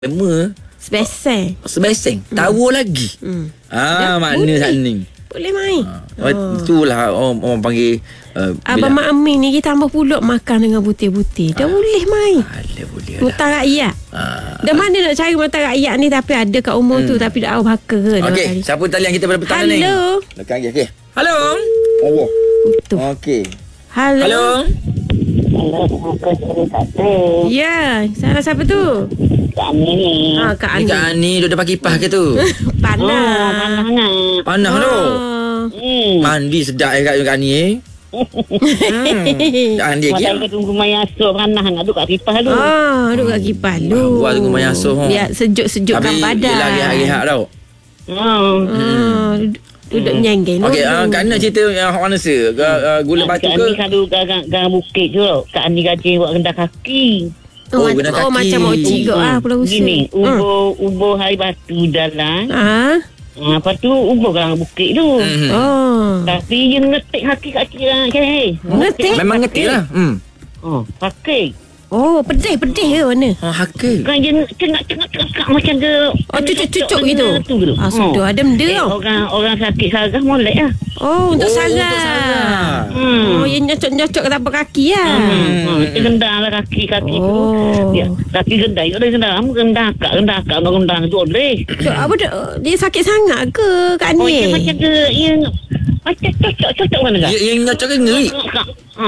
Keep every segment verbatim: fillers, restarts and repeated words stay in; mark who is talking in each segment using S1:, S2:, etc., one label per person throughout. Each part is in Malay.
S1: Lama
S2: Sebeseng
S1: Sebeseng hmm. Tahu lagi hmm. Ah, mana tak ni
S2: boleh main.
S1: Ha. Oh. Itulah orang, orang panggil uh,
S2: Abang Mak Amin ni kita tambah pulak makan dengan butir-butir. Dah ah. boleh main.
S1: Boleh boleh lah.
S2: Mata rakyat. Ah. Dah mana nak cari mata rakyat ni tapi ada kat umur hmm. tu tapi dah awal baka ke.
S1: Okey, siapa talian kita pada petang ni?
S2: Halo.
S1: Dekat lagi okey. Halo. Oh. Okey.
S2: Halo.
S1: Halo.
S2: Ya, salah siapa tu?
S3: Kak Ani ni.
S2: Ha, Kak Ani.
S1: Kak Ani duduk pakai kipas ke tu?
S2: Panas.
S3: Oh, panas.
S1: Panas tu.
S3: Hmm.
S1: Mandi sedap eh Kak Ani eh. hmm. Kak Ani lagi.
S3: Kita tunggu maya asuh panas nak duduk kat kipas dulu.
S2: Ah, duduk kat kipas dulu.
S1: Buat tunggu maya asuh.
S2: Biar sejuk-sejukkan badan.
S1: Habis lagi rehat tau.
S3: Hmm.
S2: Hmm. Duduk hmm. nyenggeng.
S1: Okey, uh, Kak Ani cerita yang hot mana se? Uh, gula batu ke?
S3: Kak Ani kalau gang bukit tu. Kak Ani gaji buat rendah kaki.
S2: Oh,
S1: oh,
S2: macam, oh macam mochi kot ah, pulau usaha.
S3: Gini, ubur, hmm. ubur hari batu dalam.
S2: Ah.
S3: Ha, lepas tu ubur gang bukit tu.
S1: Hmm.
S2: Oh.
S3: Tapi dia ngetik kaki-kaki lah.
S2: Ngetik?
S1: Memang ngetik lah. Hmm.
S3: Oh, pakai.
S2: Oh, pedih-pedih ke mana?
S1: Oh, hakik.
S3: Kan dia cengak-cengak macam ke.
S2: Oh, cucuk-cucuk gitu. Ah, sudah ada benda tau.
S3: Orang orang sakit saraf molek lah.
S2: Oh, untuk
S1: oh,
S2: saraf.
S1: Untuk saraf.
S2: Hmm. Oh, yang nyocok-nyocok ke tapak kaki lah.
S3: Hmm. Hmm. Dia gendang lah kaki-kaki
S2: oh.
S3: tu. Ya, tapi gendang. Ya, dia gendang. Kamu gendang kak. Gendang kak. Gendang tu boleh.
S2: Apa dia? Dia sakit sangat ke Kak Ani?
S3: Oh, dia macam ke. Yang macam cocok-cocok mana kak?
S1: Yang nyocok ke ngeri?
S3: Ha,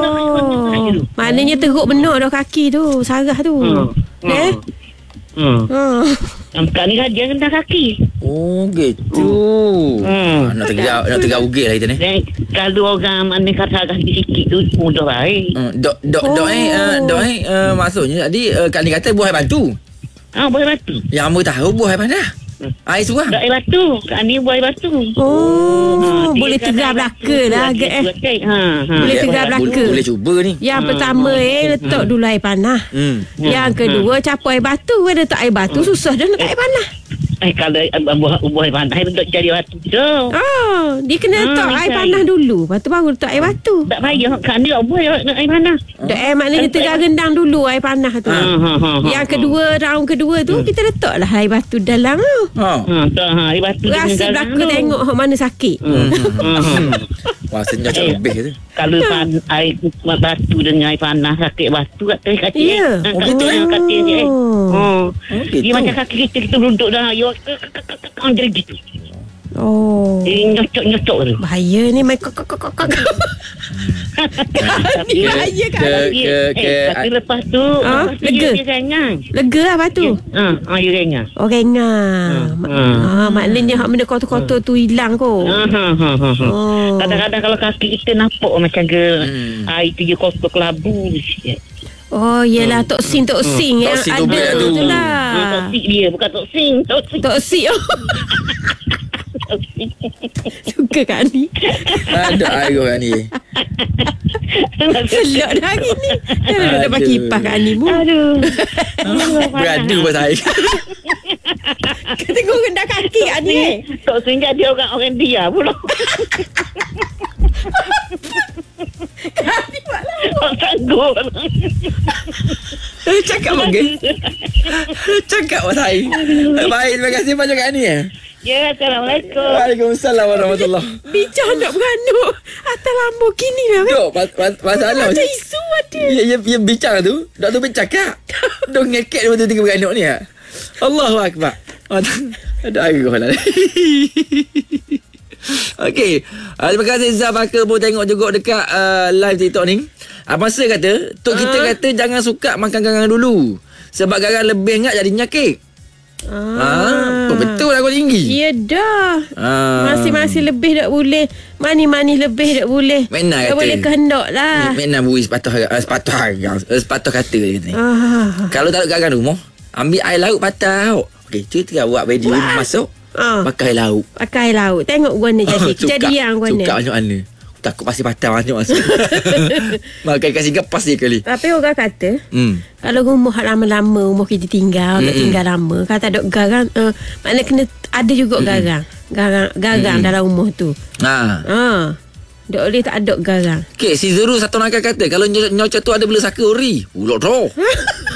S2: oh. Maknanya teruk benar dah kaki tu. Saraf tu.
S3: Hmm.
S2: Eh?
S3: Hmm.
S2: Hmm.
S3: Sekarang ni dia gendang kaki.
S1: Oh, gitu.
S3: Hmm.
S1: Nak tegak nak tegak ugil lah kita ni.
S3: Dan kalau orang mana kata agak sikit tu mudah baik.
S1: Hmm. Dok dok dok eh uh, dok eh uh, maksudnya tadi uh, Kak Ni kata buah air batu.
S3: Ah, buah air batu.
S1: Yang hamba tahu buah air panas. Hmm. Air surah.
S3: Buah air batu. Kak Ni buah air batu.
S2: Oh,
S3: ha,
S2: boleh tegar belaka lah agak eh.
S3: Ha, ha.
S2: Boleh tegar belaka.
S1: Boleh, boleh cuba ni.
S2: Yang hmm. pertama eh letak dulu air panas.
S1: Hmm.
S2: Yang kedua campur air batu. Kalau letak air batu susah dah letak air panas.
S3: Eh, kalau buah buah air panas untuk cari batu tu.
S2: Oh, dia kena letak
S3: ha,
S2: air panas dulu. Lepas tu baru letak air batu.
S3: Tak payah. Kak Ni tak buah air panas.
S2: Dah air maknanya tegar rendang dulu air panas tu.
S3: Ha, ha, ha,
S2: Yang kedua, round kedua tu kita letaklah air batu dalam tu.
S1: Ha.
S3: Ha, ha, air batu
S2: rasa belaka tengok mana sakit.
S3: Hmm. Hmm.
S1: Wah, senyap
S3: Eh,
S1: lebih tu.
S3: Kalau pan, air batu dengan air panas sakit batu kat tengah kaki.
S2: Ya.
S3: Eh.
S1: Oh, betul.
S3: Kaki je. Eh. Oh.
S1: Gitu.
S3: Dia macam kaki kita kita duduk dah. Yo jadi gitu.
S2: Oh.
S3: Dia nyocok-nyocok tu.
S2: Bahaya ni main kok kok kok kok. Ni bahaya kan.
S1: Ke ke
S3: Tapi lepas tu,
S2: Ah,
S3: lepas tu
S2: lega.
S3: dia, dia renyang.
S2: Lega lah batu.
S3: Ha, ha, dia renyang.
S2: Oh rengang.
S3: Hmm.
S2: Ah, maknanya hak benda kotor-kotor tu hilang kot.
S3: Ha, ha, ha, ha.
S2: Oh.
S3: Kadang-kadang kalau kaki kita nampak macam ke
S1: Hmm.
S3: air tu je kotor kelabu sikit.
S2: Oh, yelah toksin toksin yang
S1: Toksin tu
S2: ada
S1: boleh
S2: tu
S1: tu.
S2: lah.
S3: Ha, toksik dia bukan toksin, toksik.
S2: Toksin. Oh. Suka Kak Ni.
S1: Ada air Kak Ni.
S2: Selok dah hari ni. Jangan dah pakai kipas Kak Ni mu.
S3: Aduh.
S1: Beradu pasal air.
S2: Kau tengok rendah kaki Kak Ni eh.
S3: Toksin jadi orang-orang dia pula.
S2: Kak Ni buat lawak.
S3: Tak sanggup.
S1: Cakap bagus. Cakap pasal air. Baik, terima kasih banyak Kak Ni eh.
S3: Ya, Assalamualaikum.
S1: Waalaikumsalam warahmatullahi.
S2: Bincang nak beranuk atas Lamborghini lah kan.
S1: Dok, pas- pas- masalah
S2: Macam isu ada.
S1: Ya, ya, ya bincang tu. Dok tu bercakap. Dok ngekek dua tiga beranak ni. ah. Allahu akbar. Oh, ada air kau lah. Okey. Uh, terima kasih Zah Bakar pun tengok juga dekat uh, live TikTok ni. Abang Sir kata, Tok kita
S2: Ah.
S1: kata jangan suka makan garang dulu. Sebab garang lebih ingat jadi penyakit. Ah, ah betul lah kau tinggi.
S2: Ya dah.
S1: Ah.
S2: Masing-masing lebih tak boleh. Manis-manis lebih tak boleh.
S1: Mena
S2: tak
S1: kata.
S2: boleh kehendak lah.
S1: Mena bui sepatah uh, sepatah harga, uh, sepatah kata dia kata ni.
S2: Ah.
S1: Kalau tak ada garang rumah, ambil air laut patah. Okey, cerita buat video ni masuk.
S2: Ah.
S1: Pakai air laut.
S2: Pakai laut. Tengok guna jadi.
S1: Cukak-
S2: Kejadian guna.
S1: Cukak banyak mana. Takut pasti patah banyak masuk. Makan kasih gepas dia kali.
S2: Tapi orang kata,
S1: Hmm.
S2: kalau rumah lama-lama, rumah kita tinggal, mm-hmm. tinggal lama, kata ada garang, uh, maknanya kena ada juga mm-hmm. garang. Garang, garang mm-hmm. dalam rumah tu.
S1: Ha.
S2: Ha. Tak boleh tak ada garang.
S1: Okey, si Zuru satu nakal kata kalau nyocok tu ada bela saka ori. Ulok tu.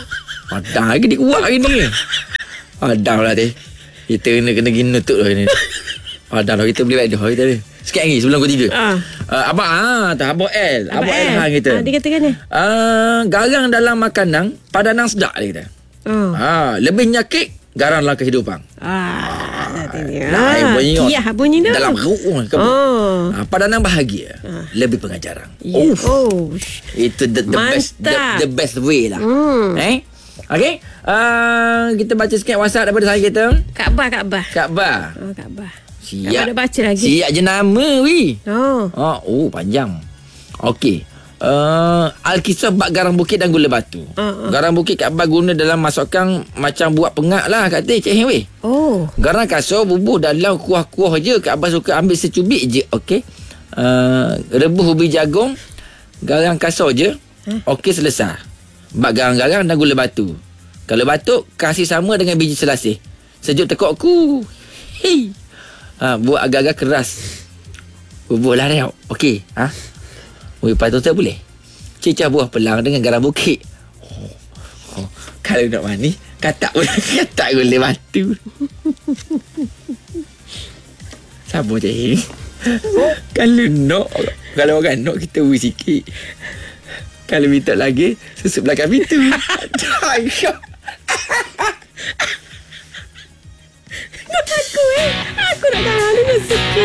S1: Padang lagi dia kuat hari ni. Padang lah teh. Kita kena kena gini nutup lah ni. Padang lah kita beli baik dah kita ni. Sikit lagi sebelum pukul tiga.
S2: Ah.
S1: Uh, abang ah, tak abang L. Abang, abang L hang kita.
S2: Ah, dia kata kan ni.
S1: Uh, garang dalam makanan, padanan sedap dia kata.
S2: Oh.
S1: Ha, lebih nyakit garang dalam kehidupan.
S2: Ah, nantinya.
S1: Lain bunyi.
S2: Kiyah bunyi dah.
S1: Dalam perut.
S2: Oh.
S1: Ha, padanan bahagia. Ha. Lebih pengajaran.
S2: Yeah. Oh.
S1: Itu the, the best the, the best way lah.
S2: Hmm.
S1: Eh? Okey. Uh, kita baca sikit WhatsApp daripada saya kita.
S2: Kaabah, Kaabah.
S1: Kaabah.
S2: Oh, Kaabah.
S1: Siap.
S2: Kaabah dah baca lagi.
S1: Siap je nama wi.
S2: Oh.
S1: Oh, oh panjang. Okey. Uh, Alkisah bak garang bukit dan gula batu.
S2: Uh, uh.
S1: Garang bukit Kak Abah guna dalam masakan macam buat pengak lah kata Cik Heng weh.
S2: Oh.
S1: Garang kasar bubuh dalam kuah-kuah je. Kak Abah suka ambil secubit je. Okey. Uh, rebus ubi jagung. Garang kasar je. Huh? Okey selesai. Bak garang-garang dan gula batu. Kalau batuk kasih sama dengan biji selasih. Sejuk tekuk ku. Hei. Ha, buat agak-agak keras. Bubuh lah reok. Okey. Ha? Oi, patut tak boleh. Cecah buah pelang dengan garam bukit. Oh, oh. Kalau nak mani, katak boleh katak gula batu. Sabar je. Kalau nak, kalau orang nak kita ui sikit. Kalau minta lagi, susup belakang pintu.
S2: Aku eh. Aku nak tahu ni suka.